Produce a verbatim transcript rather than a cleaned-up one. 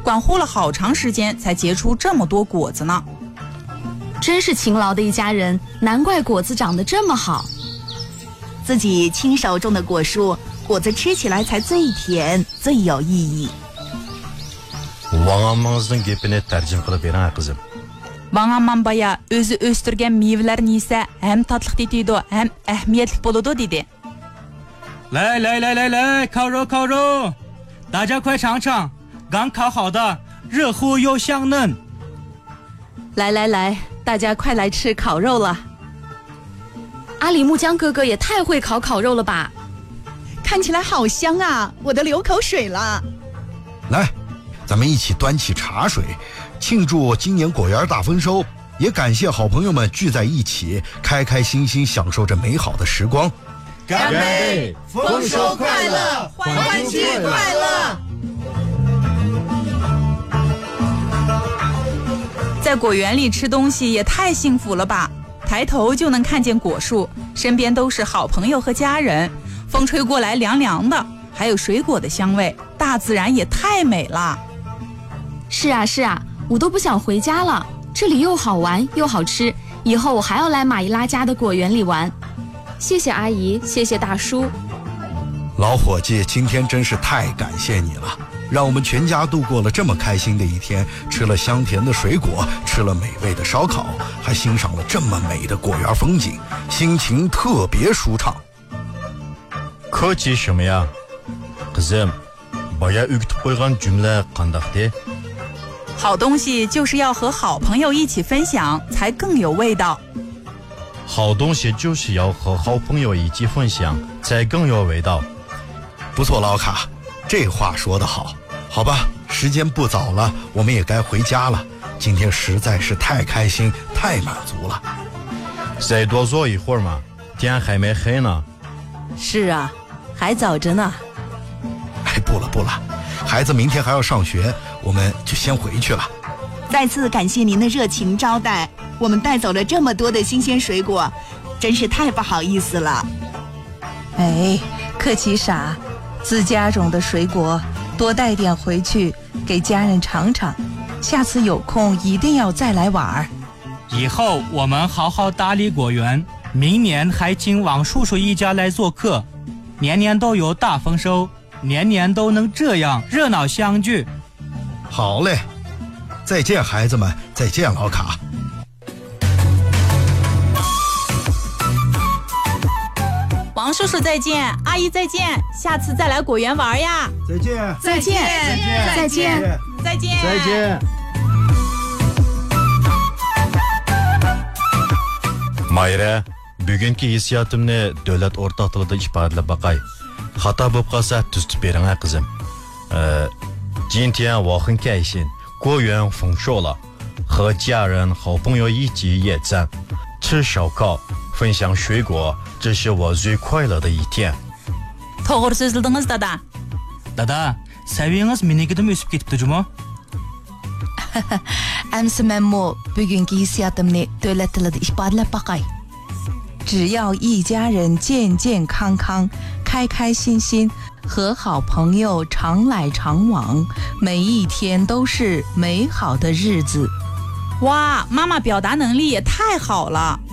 管护了好长时间才结出这么多果子呢。 真是勤劳的一家人，难怪果子长得这么好。 自己亲手种的果树，果子吃起来才最甜，最有意义。 Ваңамыңыздың кепіне тәржім қылып берің, қызым. Ваңамам бая өзі өстірген мейвелерін есе әм татлық детейді, әм әхмиетлік болуды деді. 来来来来来，烤肉烤肉，大家快尝尝，刚烤好的，热乎又香嫩。 来来来，大家快来吃烤肉了。 阿里木江哥哥也太会烤烤肉了吧！ 看起来好香啊，我都流口水了。 来，咱们一起端起茶水，庆祝今年果园大丰收，也感谢好朋友们聚在一起，开开心心享受着美好的时光。 干杯！丰收快乐，欢庆快乐！ 在果园里吃东西也太幸福了吧！抬头就能看见果树，身边都是好朋友和家人，风吹过来凉凉的，还有水果的香味，大自然也太美了。 是啊是啊，我都不想回家了，这里又好玩又好吃，以后我还要来马伊拉家的果园里玩。谢谢阿姨，谢谢大叔。 老伙计，今天真是太感谢你了，让我们全家度过了这么开心的一天，吃了香甜的水果，吃了美味的烧烤，还欣赏了这么美的果园风景，心情特别舒畅。 客气什么呀？ қызым, бая үгітіп қойған жүмлә қандақте? 好东西就是要和好朋友一起分享，才更有味道。 好东西就是要和好朋友一起分享，才更有味道。 不错，老卡，这话说得好。好吧，时间不早了，我们也该回家了。今天实在是太开心，太满足了。 再多坐一会儿嘛，天还没黑呢。 是啊，还早着呢。 哎，不了不了，孩子明天还要上学，我们就先回去了。 再次感谢您的热情招待，我们带走了这么多的新鲜水果，真是太不好意思了。 哎，客气啥？自家种的水果多带点回去给家人尝尝，下次有空一定要再来玩。 以后我们好好打理果园，明年还请王叔叔一家来做客，年年都有大丰收，年年都能这样热闹相聚。 好嘞，再见孩子们，再见老卡。 王叔叔再见，阿姨再见，下次再来果园玩呀！ 再见， 再见，再见， 再见， 再见。 Майра, бүгінгі hissiyatımni davlat o'rtoq tilida ifodalab baqay. Xato bo'lib qolsa tuzitib bering, qizim. 呃，今天我很开心，果园丰收了，和家人、好朋友一起野餐，吃烧烤，分享水果，这是我最快乐的一天。 To'g'ri so'zladingiz dada. Dada, saviyangiz menikidan o'sib ketibdi jumo. Amsi menmu bugungi hissiyatimni davlat tilida ifodalab baqay. 只要一家人健健康康、开开心心，和好朋友常来常往，每一天都是美好的日子。 哇，妈妈表达能力也太好了。